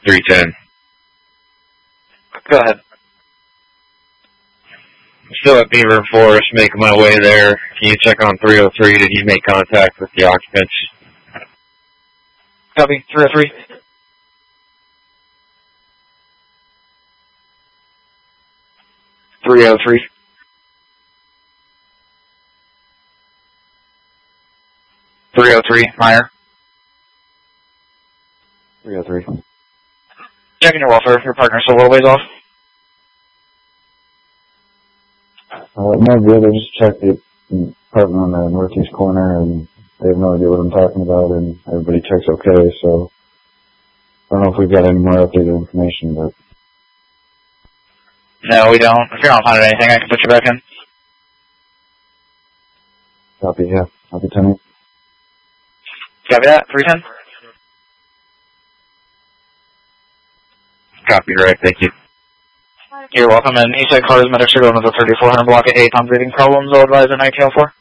310. Go ahead. I'm still at Beaver Forest, making my way there. Can you check on 303? Did he make contact with the occupants? Copy. 303. Meyer. 303. Checking your welfare. Your partner's a little ways off. My brother just checked the apartment on the northeast corner, and they have no idea what I'm talking about, and everybody checks okay, so I don't know if we've got any more updated information, but... No, we don't. If you're not finding anything, I can put you back in. Copy, yeah. Copy, Timmy. Copy that. 310. Copy, right, thank you. You're welcome, and Eastside Cars medics are going to the 3400 block at 8 on breathing problems. I'll advise an ITL 4.